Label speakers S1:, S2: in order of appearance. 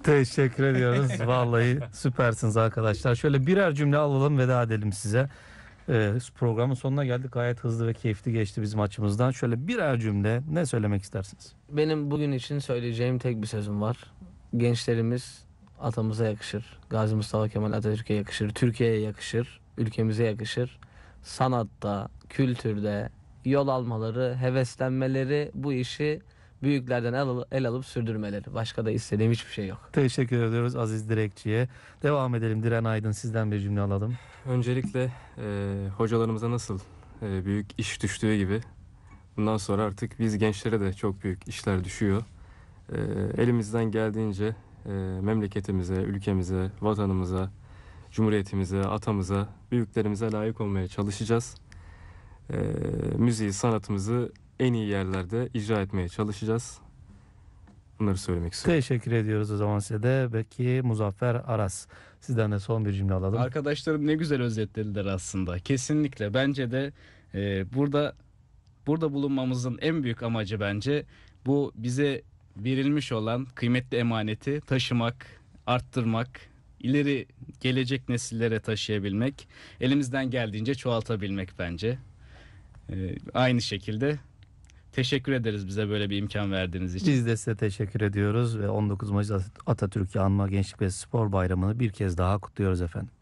S1: Teşekkür ediyoruz. Vallahi süpersiniz arkadaşlar. Şöyle birer cümle alalım, veda edelim size. Programın sonuna geldik. Gayet hızlı ve keyifli geçti bizim açımızdan. Şöyle birer cümle ne söylemek istersiniz?
S2: Benim bugün için söyleyeceğim tek bir sözüm var. Gençlerimiz atamıza yakışır. Gazi Mustafa Kemal Atatürk'e yakışır. Türkiye'ye yakışır. Ülkemize yakışır. Sanatta, kültürde yol almaları, heveslenmeleri, bu işi büyüklerden el alıp sürdürmeleri. Başka da istediğim hiçbir şey yok.
S1: Teşekkür ediyoruz Aziz Direkçi'ye. Devam edelim. Diren Aydın, sizden bir cümle alalım.
S3: Öncelikle hocalarımıza nasıl büyük iş düştüğü gibi bundan sonra artık biz gençlere de çok büyük işler düşüyor. Elimizden geldiğince memleketimize, ülkemize, vatanımıza, cumhuriyetimize, atamıza, büyüklerimize layık olmaya çalışacağız. Müziği, sanatımızı en iyi yerlerde icra etmeye çalışacağız. Bunları söylemek istiyorum.
S1: Teşekkür ediyoruz o zaman size de. Peki Muzaffer Aras, sizden de son bir cümle alalım.
S4: Arkadaşlarım ne güzel özetlediler aslında. Kesinlikle bence de burada bulunmamızın en büyük amacı bence bu bize verilmiş olan kıymetli emaneti taşımak, arttırmak, ileri gelecek nesillere taşıyabilmek, elimizden geldiğince çoğaltabilmek bence. Aynı şekilde teşekkür ederiz bize böyle bir imkan verdiğiniz için.
S1: Biz de size teşekkür ediyoruz ve 19 Mayıs Atatürk'ü Anma Gençlik ve Spor Bayramı'nı bir kez daha kutluyoruz efendim.